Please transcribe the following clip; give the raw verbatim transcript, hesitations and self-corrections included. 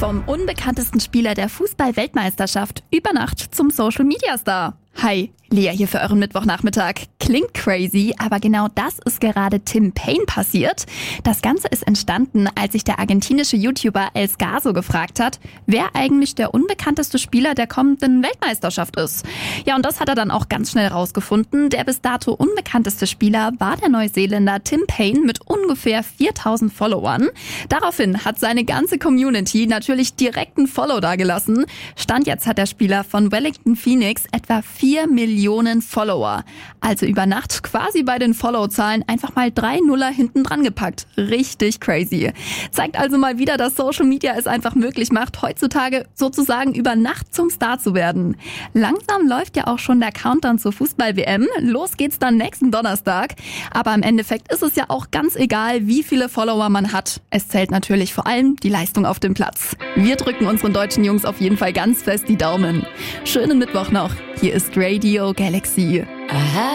Vom unbekanntesten Spieler der Fußball-Weltmeisterschaft über Nacht zum Social-Media-Star. Hi, Lea hier für euren Mittwochnachmittag. Klingt crazy, aber genau das ist gerade Tim Paine passiert. Das Ganze ist entstanden, als sich der argentinische YouTuber El Scaso gefragt hat, wer eigentlich der unbekannteste Spieler der kommenden Weltmeisterschaft ist. Ja, und das hat er dann auch ganz schnell rausgefunden. Der bis dato unbekannteste Spieler war der Neuseeländer Tim Paine mit ungefähr viertausend Followern. Daraufhin hat seine ganze Community natürlich direkt ein Follow dagelassen. Stand jetzt hat der Spieler von Wellington Phoenix etwa vier Millionen Follower. Also über Nacht quasi bei den Follow-Zahlen einfach mal drei Nuller hinten dran gepackt. Richtig crazy. Zeigt also mal wieder, dass Social Media es einfach möglich macht, heutzutage sozusagen über Nacht zum Star zu werden. Langsam läuft ja auch schon der Countdown zur Fußball-W M. Los geht's dann nächsten Donnerstag. Aber im Endeffekt ist es ja auch ganz egal, wie viele Follower man hat. Es zählt natürlich vor allem die Leistung auf dem Platz. Wir drücken unseren deutschen Jungs auf jeden Fall ganz fest die Daumen. Schönen Mittwoch noch. Hier ist Radio Galaxy. Aha.